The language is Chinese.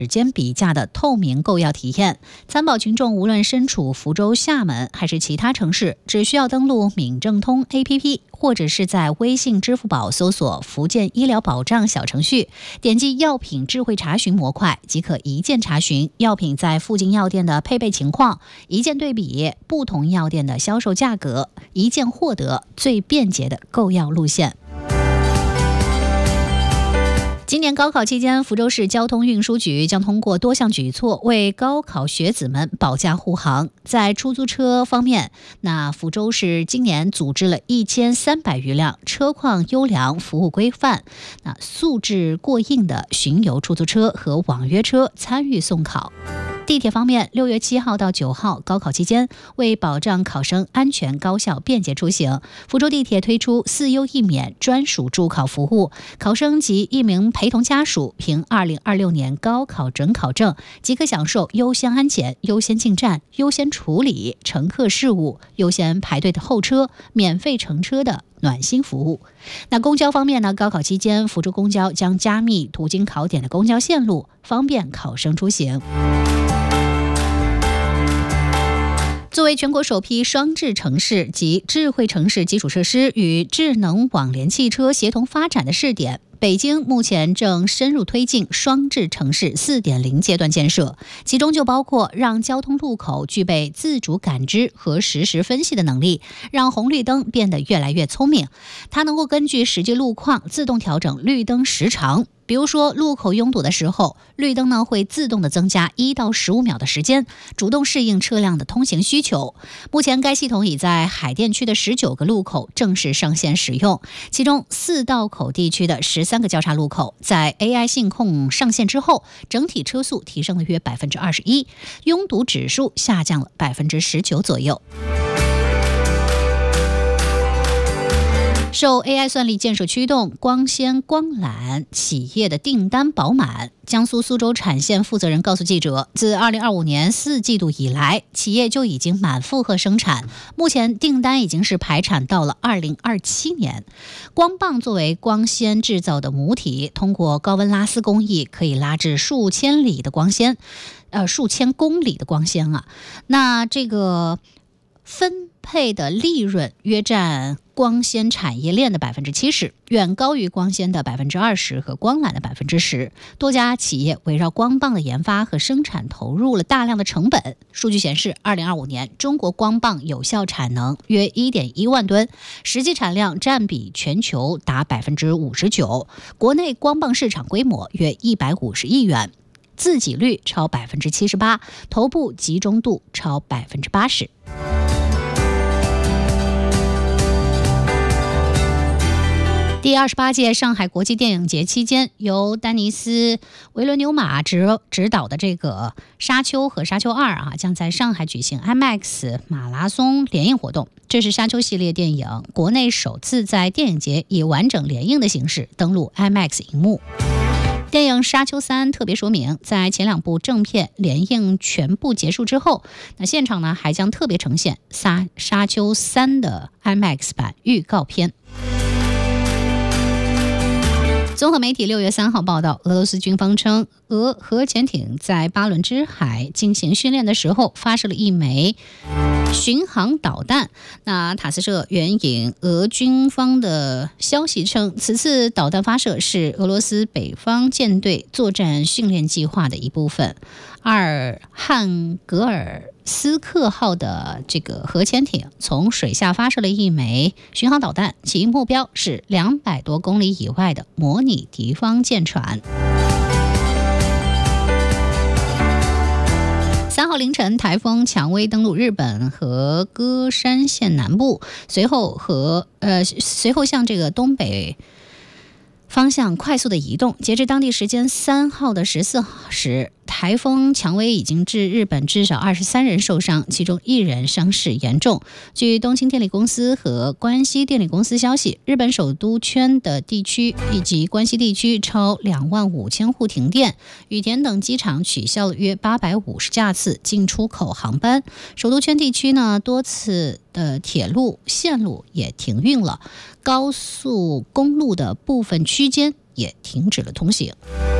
指尖比价的透明购药体验。参保群众无论身处福州、厦门还是其他城市，只需要登录闽政通 APP， 或者是在微信、支付宝搜索福建医疗保障小程序，点击药品智慧查询模块，即可一键查询药品在附近药店的配备情况，一键对比不同药店的销售价格，一键获得最便捷的购药路线。今年高考期间，福州市交通运输局将通过多项举措为高考学子们保驾护航。在出租车方面，福州市今年组织了1300余辆车况优良、服务规范、素质过硬的巡游出租车和网约车参与送考。地铁方面，6月7号到9号高考期间，为保障考生安全、高效、便捷出行，福州地铁推出4优1免专属助考服务，考生及1名陪同家属凭2026年高考准考证，即可享受优先安检、优先进站、优先处理乘客事务、优先排队的候车、免费乘车的暖心服务。公交方面呢，高考期间，福州公交将加密途经考点的公交线路，方便考生出行。作为全国首批双智城市及智慧城市基础设施与智能网联汽车协同发展的试点，北京目前正深入推进双智城市 4.0 阶段建设，其中就包括让交通路口具备自主感知和实时分析的能力，让红绿灯变得越来越聪明。它能够根据实际路况自动调整绿灯时长。比如说，路口拥堵的时候，绿灯呢会自动的增加1到15秒的时间，主动适应车辆的通行需求。目前该系统已在海淀区的19个路口正式上线使用，其中4道口地区的13个交叉路口在 AI 信控上线之后，整体车速提升了约 21%， 拥堵指数下降了 19% 左右。受 AI 算力建设驱动，光纤光缆企业的订单饱满。江苏苏州产线负责人告诉记者，自2025年4季度以来，企业就已经满负荷生产，目前订单已经是排产到了2027年。光棒作为光纤制造的母体，通过高温拉丝工艺，可以拉至数千公里的光纤啊。那这个分配的利润约占光纤产业链的 70%， 远高于光纤的 20% 和光缆的 10%。 多家企业围绕光棒的研发和生产投入了大量的成本。数据显示，2025年中国光棒有效产能约 1.1万吨，实际产量占比全球达 59%， 国内光棒市场规模约150亿元，自给率超 78%， 头部集中度超 80%。第28届上海国际电影节期间，由丹尼斯·维伦纽马执导的这个《沙丘》和《沙丘2》将在上海举行 IMAX 马拉松联映活动。这是沙丘系列电影国内首次在电影节以完整联映的形式登陆 IMAX 荧幕。电影《沙丘3》特别说明，在前2部正片联映全部结束之后，现场还将特别呈现沙丘3的 IMAX 版预告片。综合媒体6月3号报道，俄罗斯军方称，俄核潜艇在巴伦支海进行训练的时候发射了一枚巡航导弹。塔斯社援引俄军方的消息称，此次导弹发射是俄罗斯北方舰队作战训练计划的一部分。阿尔汉格尔斯克号的这个核潜艇从水下发射了一枚巡航导弹，其目标是200多公里以外的模拟敌方舰船。3号凌晨，台风蔷薇登陆日本和歌山县南部，随后向这个东北方向快速的移动。截至当地时间3号的14时，台风蔷薇已经致日本至少23人受伤，其中1人伤势严重。据东京电力公司和关西电力公司消息，日本首都圈的地区以及关西地区超25000户停电，羽田等机场取消了约850架次进出口航班。首都圈地区多次的铁路线路也停运了，高速公路的部分区间也停止了通行。